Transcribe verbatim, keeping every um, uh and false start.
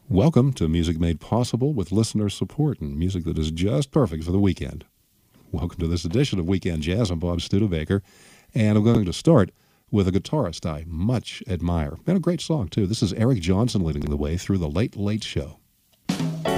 Welcome to Music Made Possible with listener support and music that is just perfect for the weekend. Welcome to this edition of Weekend Jazz. I'm Bob Studebaker, and I'm going to start with a guitarist I much admire. And a great song, too. This is Eric Johnson leading the way through The Late Late Show.